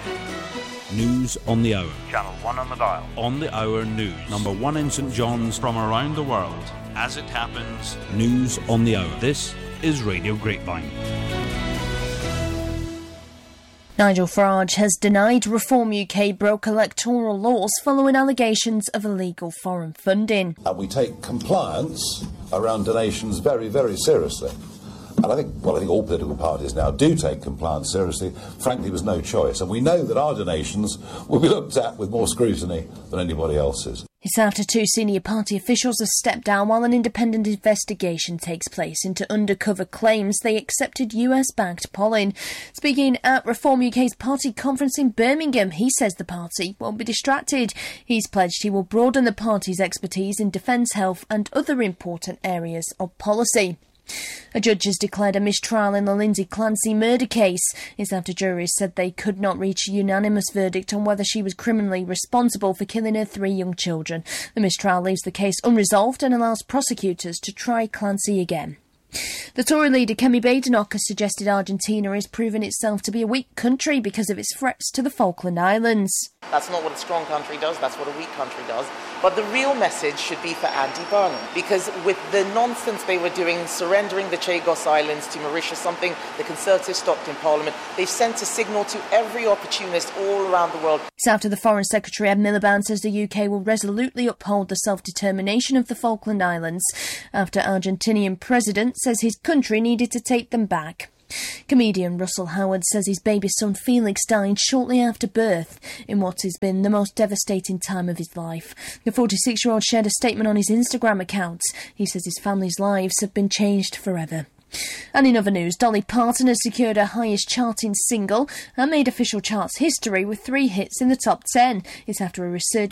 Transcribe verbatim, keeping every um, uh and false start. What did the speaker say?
News on the hour. Channel one on the dial. On the hour news. Number one in St John's from around the world. As it happens, news on the hour. This is Radio Grapevine. Nigel Farage has denied Reform U K broke electoral laws following allegations of illegal foreign funding. And we take compliance around donations very, very seriously. And I think, well, I think all political parties now do take compliance seriously. Frankly, there was no choice. And we know that our donations will be looked at with more scrutiny than anybody else's. It's after two senior party officials have stepped down while an independent investigation takes place into undercover claims they accepted U S-backed polling. Speaking at Reform U K's party conference in Birmingham, he says the party won't be distracted. He's pledged he will broaden the party's expertise in defence, health and other important areas of policy. A judge has declared a mistrial in the Lindsay Clancy murder case. It's after juries said they could not reach a unanimous verdict on whether she was criminally responsible for killing her three young children. The mistrial leaves the case unresolved and allows prosecutors to try Clancy again. The Tory leader Kemi Badenoch has suggested Argentina is proving itself to be a weak country because of its threats to the Falkland Islands. That's not what a strong country does, that's what a weak country does. But the real message should be for Andy Burnham, because with the nonsense they were doing, surrendering the Chagos Islands to Mauritius, something the Conservatives stopped in Parliament, they've sent a signal to every opportunist all around the world. It's after the Foreign Secretary Ed Miliband says the U K will resolutely uphold the self-determination of the Falkland Islands after Argentinian president says his country needed to take them back. Comedian Russell Howard says his baby son Felix died shortly after birth in what has been the most devastating time of his life. The forty-six-year-old shared a statement on his Instagram account. He says his family's lives have been changed forever. And in other news, Dolly Parton has secured her highest charting single and made official charts history with three hits in the top ten. It's after a resurgence